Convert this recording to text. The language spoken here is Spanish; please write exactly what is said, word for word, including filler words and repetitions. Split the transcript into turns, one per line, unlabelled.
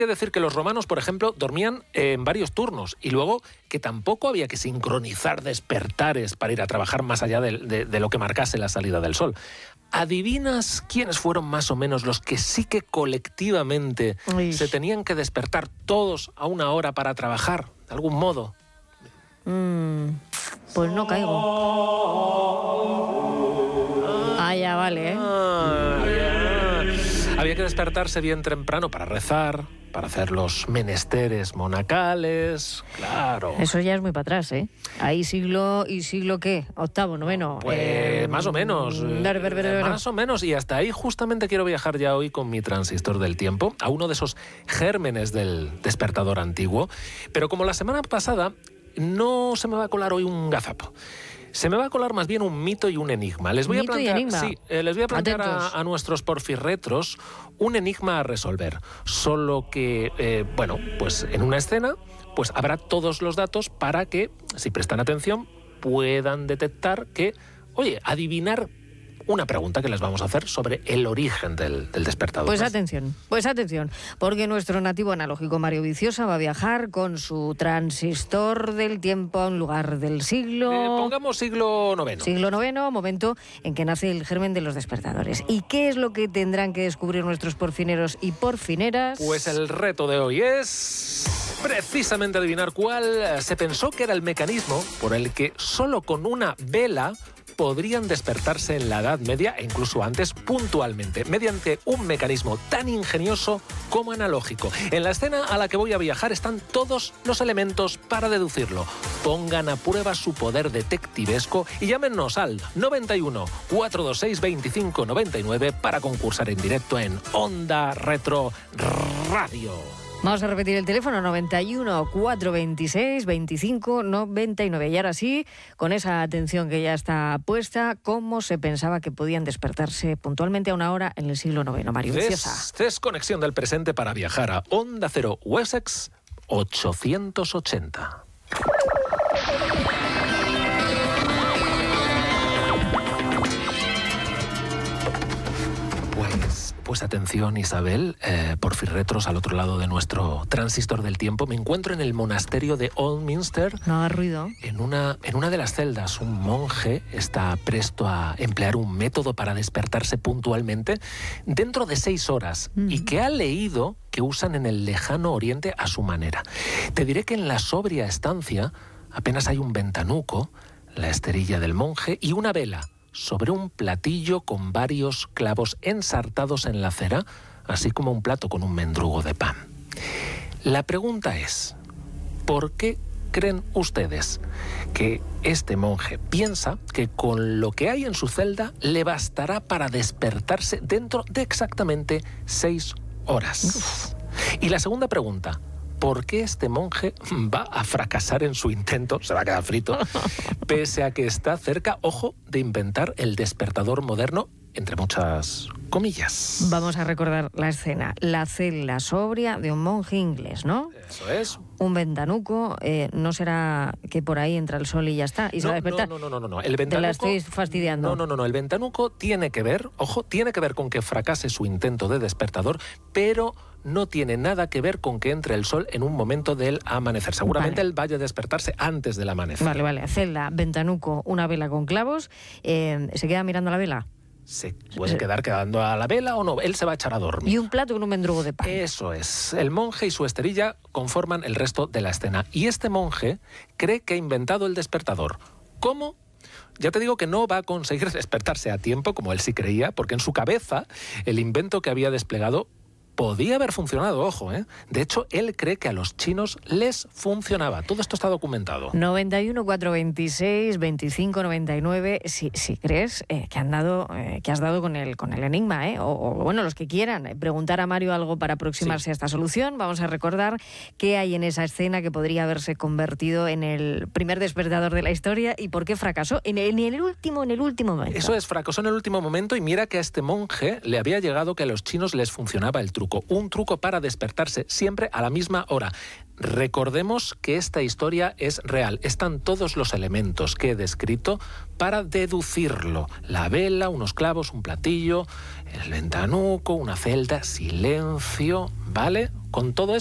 que decir que los romanos, por ejemplo, dormían en varios turnos y luego que tampoco había que sincronizar despertares para ir a trabajar más allá de, de, de lo que marcase la salida del sol. ¿Adivinas quiénes fueron más o menos los que sí que colectivamente Uy. se tenían que despertar todos a una hora para trabajar, de algún modo?
Mm, pues no caigo. Ah, ya vale, ¿eh?
Ah, ya. Había que despertarse bien temprano para rezar, para hacer los menesteres monacales, claro.
Eso ya es muy para atrás, ¿eh? Ahí siglo, ¿y siglo qué? ¿Octavo, noveno?
Pues eh, más o menos,
ver, ver, ver, ver.
más o menos, y hasta ahí justamente quiero viajar ya hoy con mi transistor del tiempo, a uno de esos gérmenes del despertador antiguo, pero como la semana pasada, no se me va a colar hoy un gazapo. Se me va a colar más bien un mito y un enigma. Les voy
¿Mito
a plantear,
y enigma?
sí, eh, les voy a plantear a, a nuestros porfirretros un enigma a resolver. Solo que, eh, bueno, pues en una escena, pues habrá todos los datos para que, si prestan atención, puedan detectar que, oye, adivinar una pregunta que les vamos a hacer sobre el origen del, del despertador.
Pues atención, pues atención, porque nuestro nativo analógico Mario Viciosa va a viajar con su transistor del tiempo a un lugar del siglo...
Eh, pongamos siglo noveno.
Siglo noveno, momento en que nace el germen de los despertadores. ¿Y qué es lo que tendrán que descubrir nuestros porfineros y porfineras?
Pues el reto de hoy es precisamente adivinar cuál se pensó que era el mecanismo por el que solo con una vela podrían despertarse en la Edad Media e incluso antes puntualmente, mediante un mecanismo tan ingenioso como analógico. En la escena a la que voy a viajar están todos los elementos para deducirlo. Pongan a prueba su poder detectivesco y llámenos al noventa y uno, cuatrocientos veintiséis, veinticinco noventa y nueve para concursar en directo en Onda Retro Radio.
Vamos a repetir el teléfono, noventa y uno, cuatrocientos veintiséis, veinticinco noventa y nueve. Y ahora sí, con esa atención que ya está puesta, ¿cómo se pensaba que podían despertarse puntualmente a una hora en el siglo noveno, Mario Viciosa?
Des, desconexión del presente para viajar a Onda Cero Wessex ochocientos ochenta. Pues, pues atención, Isabel, eh, porfirretros al otro lado de nuestro transistor del tiempo. Me encuentro en el monasterio de Old Minster.
No haga ruido.
En una, en una de las celdas, un monje está presto a emplear un método para despertarse puntualmente dentro de seis horas mm. y que ha leído que usan en el lejano oriente a su manera. Te diré que en la sobria estancia apenas hay un ventanuco, la esterilla del monje y una vela sobre un platillo con varios clavos ensartados en la cera, así como un plato con un mendrugo de pan. La pregunta es, ¿por qué creen ustedes que este monje piensa que con lo que hay en su celda le bastará para despertarse dentro de exactamente seis horas? Uf. Y la segunda pregunta, ¿por qué este monje va a fracasar en su intento, se va a quedar frito, pese a que está cerca, ojo, de inventar el despertador moderno, entre muchas comillas?
Vamos a recordar la escena. La celda sobria de un monje inglés, ¿no?
Eso es.
Un ventanuco, eh, ¿no será que por ahí entra el sol y ya está? ¿Y se
no,
va a despertar?
No, no, no, no, no. El ventanuco,
¿te la estoy fastidiando?
No, no, no, no. El ventanuco tiene que ver, ojo, tiene que ver con que fracase su intento de despertador, pero no tiene nada que ver con que entre el sol en un momento del amanecer. Seguramente vale. él vaya a despertarse antes del amanecer.
Vale, vale. Celda, ventanuco, una vela con clavos. Eh, ¿Se queda mirando la vela?
Se puede quedar quedando a la vela o no, él se va a echar a dormir.
Y un plato con un mendrugo de pan.
Eso es. El monje y su esterilla conforman el resto de la escena. Y este monje cree que ha inventado el despertador. ¿Cómo? Ya te digo que no va a conseguir despertarse a tiempo, como él sí creía, porque en su cabeza el invento que había desplegado podía haber funcionado, ojo, ¿eh? De hecho, él cree que a los chinos les funcionaba. Todo esto está documentado.
noventa y uno, cuatrocientos veintiséis, veinticinco noventa y nueve. Si, si crees eh, que, han dado, eh, que has dado con el, con el enigma, ¿eh? O, o, bueno, los que quieran eh, preguntar a Mario algo para aproximarse sí. a esta solución, vamos a recordar qué hay en esa escena que podría haberse convertido en el primer despertador de la historia y por qué fracasó en el, en el último, en el último momento.
Eso es, fracasó en el último momento y mira que a este monje le había llegado que a los chinos les funcionaba el truco. Un truco para despertarse siempre a la misma hora. Recordemos que esta historia es real. Están todos los elementos que he descrito para deducirlo. La vela, unos clavos, un platillo, el ventanuco, una celda, silencio, ¿vale? Con todo esto